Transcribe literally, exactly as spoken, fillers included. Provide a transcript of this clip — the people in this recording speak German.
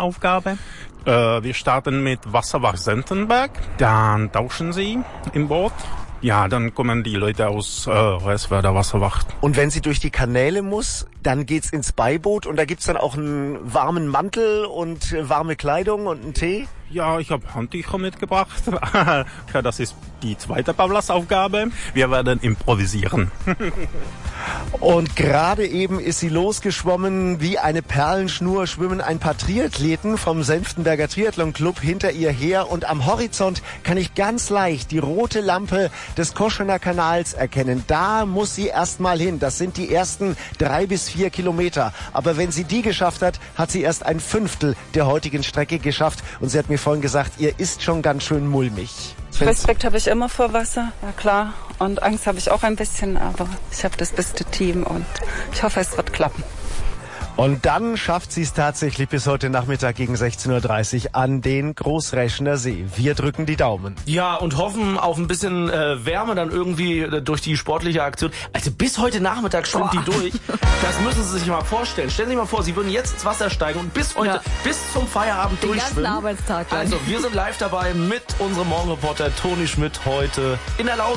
Ballast-Aufgabe. Äh, wir starten mit Wasserwacht Senftenberg. Dann tauschen sie im Boot. Ja, dann kommen die Leute aus äh, Hoyerswerda Wasserwacht. Und wenn sie durch die Kanäle muss, dann geht's ins Beiboot und da gibt's dann auch einen warmen Mantel und äh, warme Kleidung und einen Tee? Ja, ich habe Handtücher mitgebracht. Ja, das ist die zweite Ballast-Aufgabe. Wir werden improvisieren. Und gerade eben ist sie losgeschwommen. Wie eine Perlenschnur schwimmen ein paar Triathleten vom Senftenberger Triathlon Club hinter ihr her. Und am Horizont kann ich ganz leicht die rote Lampe des Koschener Kanals erkennen. Da muss sie erstmal hin. Das sind die ersten drei bis vier Kilometer. Aber wenn sie die geschafft hat, hat sie erst ein Fünftel der heutigen Strecke geschafft. Und sie hat mir vorhin gesagt, ihr ist schon ganz schön mulmig. Respekt habe ich immer vor Wasser, ja klar. Und Angst habe ich auch ein bisschen, aber ich habe das beste Team und ich hoffe, es wird klappen. Und dann schafft sie es tatsächlich bis heute Nachmittag gegen sechzehn Uhr dreißig an den Großräschener See. Wir drücken die Daumen. Ja, und hoffen auf ein bisschen äh, Wärme dann irgendwie äh, durch die sportliche Aktion. Also bis heute Nachmittag schwimmt die durch. Das müssen Sie sich mal vorstellen. Stellen Sie sich mal vor, Sie würden jetzt ins Wasser steigen und bis heute, ja. bis zum Feierabend den durchschwimmen. ganzen Arbeitstag lang. Also wir sind live dabei mit unserem Morgenreporter Toni Schmidt heute in der Lausitz.